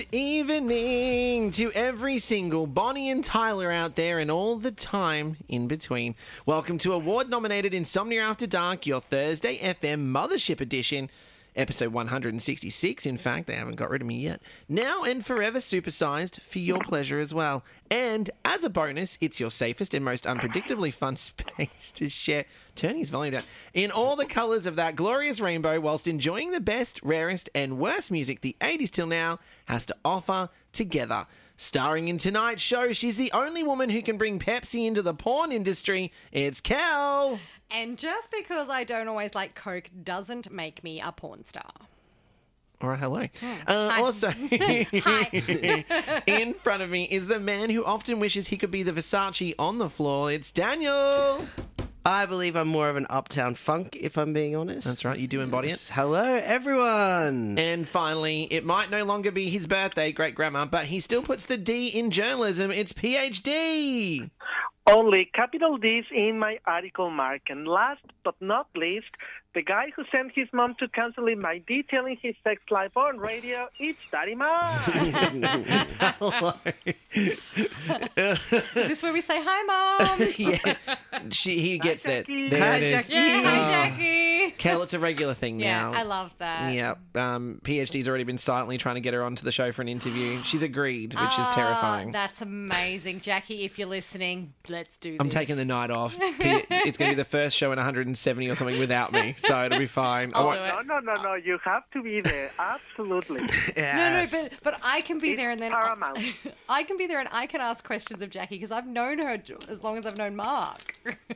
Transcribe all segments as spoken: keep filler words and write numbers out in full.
Good evening to every single Bonnie and Tyler out there and all the time in between. Welcome to award-nominated Insomnia After Dark, your Thursday F M Mothership Edition. Episode one hundred sixty-six, in fact. They haven't got rid of me yet. Now and forever supersized for your pleasure as well. And as a bonus, it's your safest and most unpredictably fun space to share. Turn his volume down. In all the colours of that glorious rainbow, whilst enjoying the best, rarest, and worst music the eighties till now has to offer together. Starring in tonight's show, she's the only woman who can bring Pepsi into the porn industry. It's Kel. And just because I don't always like Coke doesn't make me a porn star. All right, hello. Uh, Hi. also, Hi. in front of me is the man who often wishes he could be the Versace on the floor. It's Daniel. I believe I'm more of an uptown funk, if I'm being honest. That's right, you do embody Yes. it. Hello, everyone. And finally, it might no longer be his birthday, great grandma, but he still puts the D in journalism. It's PhD. Only capital D's in my article, Mark. And last but not least, the guy who sent his mom to counseling by detailing his sex life on radio, it's Daddy Mark. Hello. Is this where we say, hi, Mom? Yeah, she, he gets that. Jackie. There Hi, it is. Jackie. Yeah, hi, Jackie. Kel, it's a regular thing Yeah, now. I love that. Yep. Um, PhD's already been silently trying to get her onto the show for an interview. She's agreed, which is Ah, terrifying. That's amazing. Jackie, if you're listening, let's do this. I'm taking the night off. P- it's going to be the first show in one hundred seventy or something without me, so it'll be fine. I'll I do won't- it. No, no, no, no. You have to be there. Absolutely. No, no, Yes. but, but I can be It's there and then paramount. I can be there and I can ask questions of Jackie because I've known her as long as I've known Mark.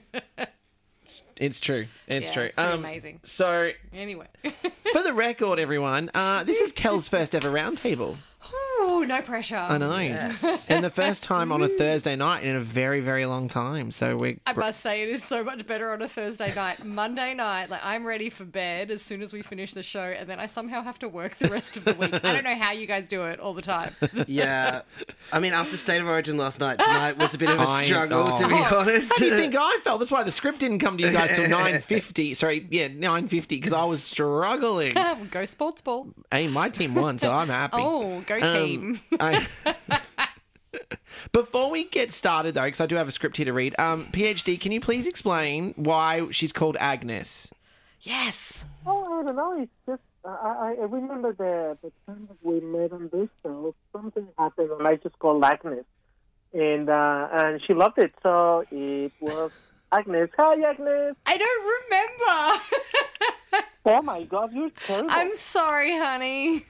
It's true. It's Yeah, true. it's pretty amazing. So, Anyway. for the record, everyone, uh, this is Kel's first ever roundtable. Ooh, no pressure. I know. Yes. And the first time on a Thursday night in a very, very long time. So we're... I must say it is so much better on a Thursday night. Monday night, like I'm ready for bed as soon as we finish the show, and then I somehow have to work the rest of the week. I don't know how you guys do it all the time. Yeah. I mean, after State of Origin last night, tonight was a bit of a I- struggle, oh. to be honest. How do you think I felt? That's why the script didn't come to you guys till nine fifty. Sorry, yeah, nine fifty, because I was struggling. Go sports ball. Hey, my team won, so I'm happy. Oh, go Um, team. I- Before we get started, though, because I do have a script here to read, um, PhD, can you please explain why she's called Agnes? Yes. Oh, I don't know. It's just, uh, I, I remember the, the time that we met on this show. Something happened, and I just called Agnes. And, uh, and she loved it, so it was Agnes. Hi, Agnes. I don't remember. Oh, my God, you're terrible. I'm sorry, honey.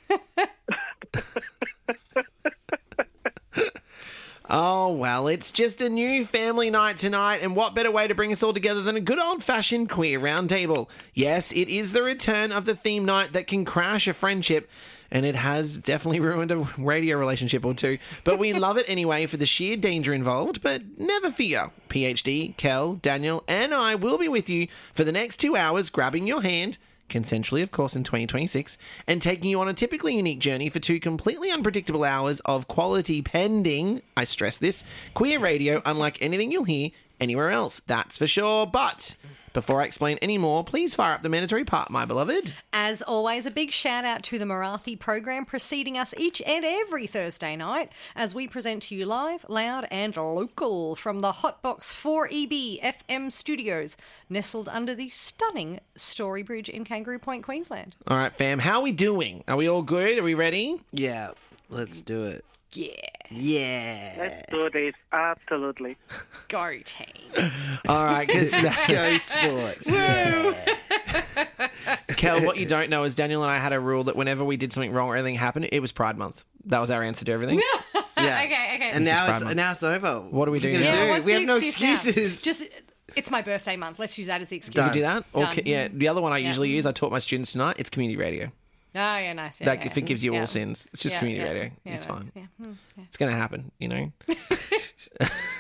Oh, well, it's just a new family night tonight, and what better way to bring us all together than a good old-fashioned queer roundtable? Yes, it is the return of the theme night that can crash a friendship, and it has definitely ruined a radio relationship or two, but we love it anyway for the sheer danger involved. But never fear, PhD, Kel, Daniel, and I will be with you for the next two hours, grabbing your hand, consensually, of course, in twenty twenty-six, and taking you on a typically unique journey for two completely unpredictable hours of quality pending, I stress this, queer radio unlike anything you'll hear anywhere else. That's for sure. But before I explain any more, please fire up the mandatory part, my beloved. As always, a big shout out to the Marathi program preceding us each and every Thursday night as we present to you live, loud, and local from the Hotbox four E B F M studios, nestled under the stunning Story Bridge in Kangaroo Point, Queensland. All right, fam, how are we doing? Are we all good? Are we ready? Yeah, let's do it. Yeah, Yeah. Let's do this. Absolutely. go team. All right, because Go sports. Yeah. Kel, what you don't know is Daniel and I had a rule that whenever we did something wrong or anything happened, it was Pride Month. That was our answer to everything. Yeah. Okay, okay. And This is now Pride it's Month. now it's over. What are we doing gonna now? Yeah, do? what's We the have no excuse now? excuses. Just, it's my birthday month. Let's use that as the excuse. Can we Done. do that? Or Done. ca- yeah, the other one I Yeah. usually use, I taught my students tonight, it's community radio. Oh, yeah, nice. Yeah, That yeah. forgives you Yeah. all sins. It's just Yeah, community yeah. radio. Yeah, It's that's- fine. Yeah. Hmm, yeah. It's going to happen, you know?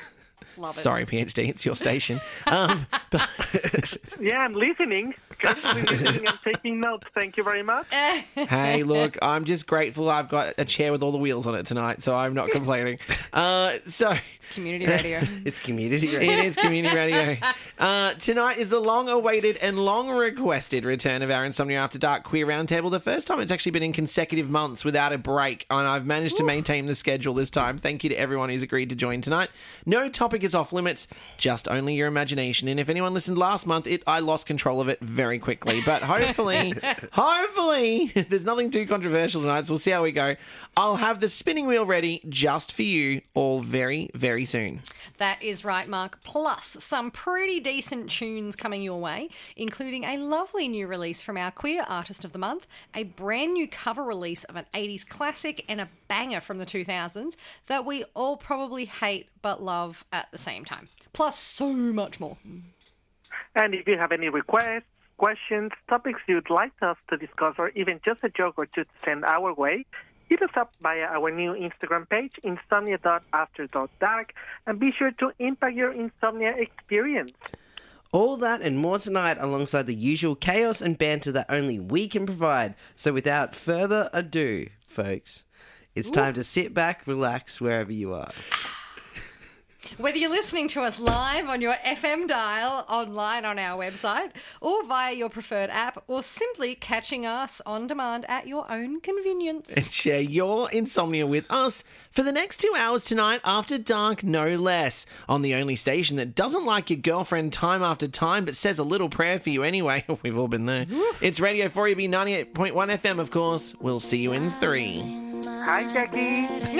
Love it. Sorry, PhD, it's your station. Um, but Yeah, I'm listening. Casually listening and taking notes. Thank you very much. hey, look, I'm just grateful I've got a chair with all the wheels on it tonight, so I'm not complaining. Uh, so Community radio. It's community radio. it is community radio. Uh, tonight is the long-awaited and long-requested return of our Insomnia After Dark Queer Roundtable. The first time it's actually been in consecutive months without a break, and I've managed to maintain the schedule this time. Thank you to everyone who's agreed to join tonight. No topic is off limits, just only your imagination. And if anyone listened last month, it I lost control of it very quickly. But hopefully, hopefully, there's nothing too controversial tonight, so we'll see how we go. I'll have the spinning wheel ready just for you all very, very soon. That is right, Mark. Plus, some pretty decent tunes coming your way, including a lovely new release from our Queer Artist of the Month, a brand new cover release of an eighties classic, and a banger from the two thousands that we all probably hate but love at the same time. Plus, so much more. And if you have any requests, questions, topics you'd like us to discuss, or even just a joke or two to send our way, hit us up via our new Instagram page, insomnia dot after dot dark, and be sure to impact your insomnia experience. All that and more tonight alongside the usual chaos and banter that only we can provide. So without further ado, folks, it's time to sit back, relax wherever you are. Whether you're listening to us live on your F M dial, online on our website, or via your preferred app, or simply catching us on demand at your own convenience. And share your insomnia with us for the next two hours tonight after dark, no less, on the only station that doesn't like your girlfriend time after time but says a little prayer for you anyway. We've all been there. It's Radio four E B ninety-eight point one F M, of course. We'll see you in three. Hi, Jackie.